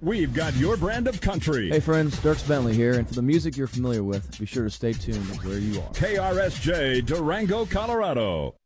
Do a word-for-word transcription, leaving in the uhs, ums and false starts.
We've got your brand of country. Hey friends, Dirks Bentley here, and for the music you're familiar with, be sure to stay tuned where you are. K R S J, Durango, Colorado.